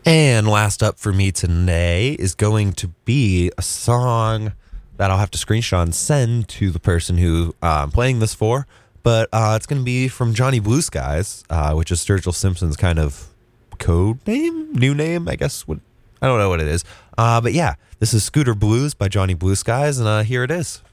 And last up for me today is going to be a song that I'll have to screenshot and send to the person who I'm playing this for. But it's going to be from Johnny Blue Skies, which is Sturgill Simpson's kind of code name, new name, I guess. I don't know what it is. But yeah, this is Scooter Blues by Johnny Blue Skies, and here it is.